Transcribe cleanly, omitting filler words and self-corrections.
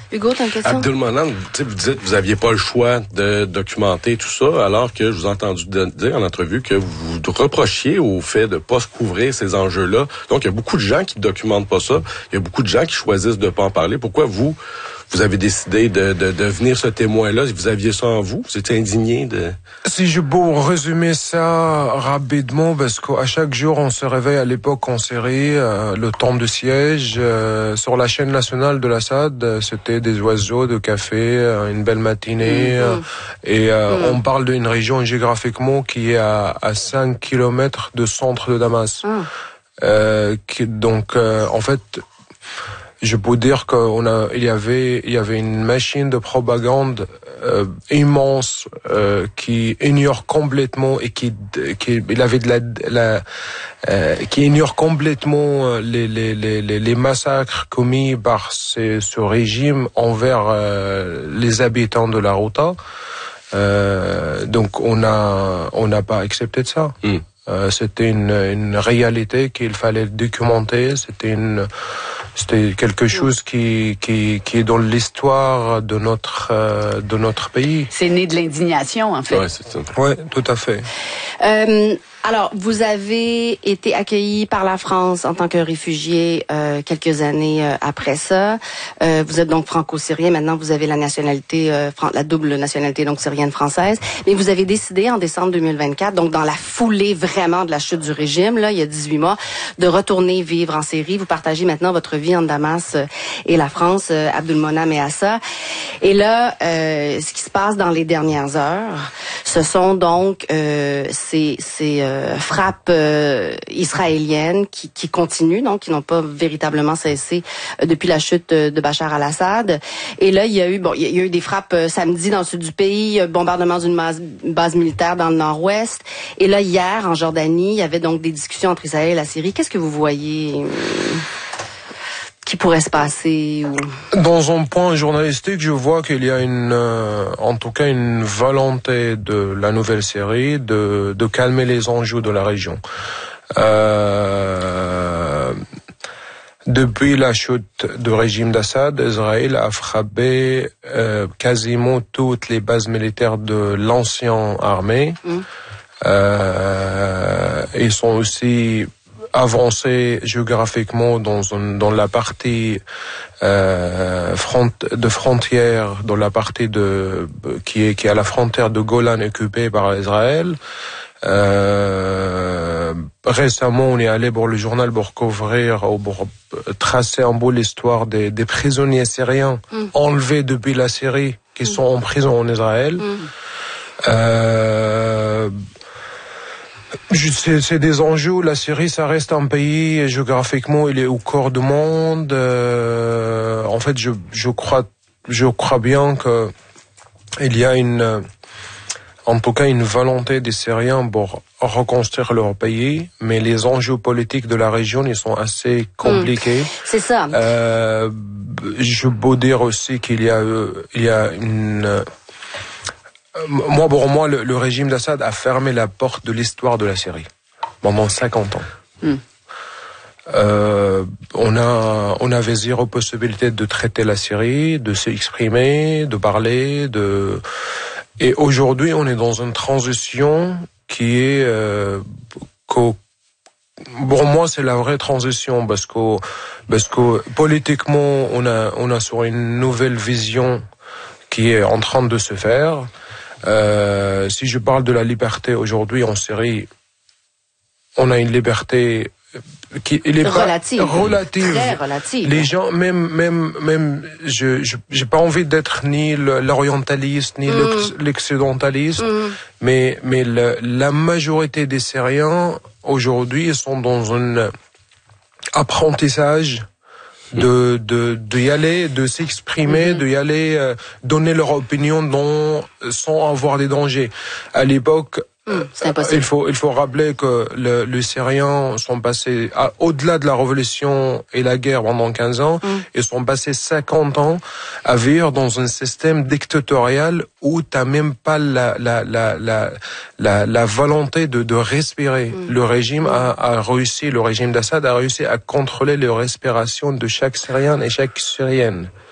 Hugo, t'as une question? Abdulmonem, vous dites que vous n'aviez pas le choix de documenter tout ça, alors que je vous ai entendu dire en entrevue que vous reprochiez au fait de pas se couvrir ces enjeux-là. Donc, il y a beaucoup de gens qui ne documentent pas ça. Il y a beaucoup de gens qui choisissent de pas en parler. Pourquoi vous avez décidé de devenir ce témoin-là? Vous aviez ça en vous? Vous étiez indigné de... Si je peux résumer ça rapidement, parce qu'à chaque jour, on se réveille à l'époque en série, le temps de siège, sur la chaîne nationale de l'Assad, c'était des oiseaux de café, une belle matinée, on parle d'une région géographiquement qui est à 5 kilomètres de centre de Damas. En fait, je peux dire il y avait une machine de propagande immense qui ignore complètement et qui ignore complètement les massacres commis par ce régime envers les habitants de la Ghouta. Donc on n'a pas accepté de ça. C'était une réalité qu'il fallait documenter. C'était quelque chose qui est dans l'histoire de notre pays. C'est né de l'indignation, en fait. Ouais, c'est ça. Ouais, tout à fait. Alors, vous avez été accueilli par la France en tant que réfugié quelques années après ça. Vous êtes donc franco-syrien. Maintenant, vous avez la nationalité, la double nationalité, donc syrienne française. Mais vous avez décidé en décembre 2024, donc dans la foulée vraiment de la chute du régime, là, il y a 18 mois, de retourner vivre en Syrie. Vous partagez maintenant votre vie entre Damas et la France, Abdulmonem et Assa. Et là, ce qui se passe dans les dernières heures, ce sont donc ces frappes israéliennes qui continuent, donc qui n'ont pas véritablement cessé depuis la chute de Bachar al-Assad. Et là, il y a eu des frappes samedi dans le sud du pays, bombardement d'une base militaire dans le nord-ouest. Et là, hier, en Jordanie, il y avait donc des discussions entre Israël et la Syrie. Qu'est-ce que vous voyez qui pourrait se passer Dans un point journalistique, je vois qu'il y a en tout cas une volonté de la nouvelle Syrie de calmer les enjeux de la région. Depuis la chute du régime d'Assad, Israël a frappé quasiment toutes les bases militaires de l'ancienne armée. Ils sont aussi avancés géographiquement dans la partie de frontière, dans la partie qui est à la frontière de Golan occupée par Israël. Récemment, on est allé pour le journal pour couvrir, pour tracer un peu l'histoire des prisonniers syriens enlevés depuis la Syrie, qui sont en prison en Israël. C'est des enjeux. La Syrie, ça reste un pays, géographiquement, il est au cœur du monde. En fait, je crois bien que il y a en tout cas une volonté des Syriens pour reconstruire leur pays, mais les enjeux politiques de la région, ils sont assez compliqués. C'est ça. Je peux dire aussi qu'il y a une... Pour moi, le régime d'Assad a fermé la porte de l'histoire de la Syrie pendant 50 ans. On avait zéro possibilité de traiter la Syrie, de s'exprimer, de parler, et aujourd'hui, on est dans une transition qui est, pour moi, c'est la vraie transition parce que politiquement, on a sur une nouvelle vision qui est en train de se faire. Si je parle de la liberté aujourd'hui en Syrie, on a une liberté qui est relative. Très relative. Les gens, même, j'ai pas envie d'être ni l'orientaliste ni l'occidentaliste, mais la majorité des Syriens aujourd'hui sont dans un apprentissage de y aller, de s'exprimer, de y aller, donner leur opinion sans avoir des dangers. À l'époque, il faut rappeler que les Syriens sont passés au-delà de la révolution et la guerre pendant 15 ans, ils sont passés 50 ans à vivre dans un système dictatorial où t'as même pas la volonté de respirer. Le régime a réussi, le régime d'Assad a réussi à contrôler la respiration de chaque Syrien et chaque Syrienne.